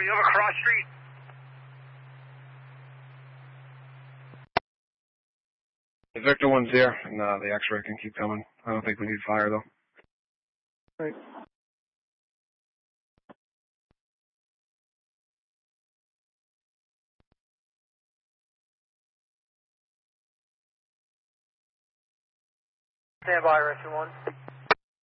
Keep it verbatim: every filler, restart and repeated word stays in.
you have a cross street? The Victor one's here, and uh, the X-ray can keep coming. I don't think we need fire, though. Right. Stand by, Rescue one.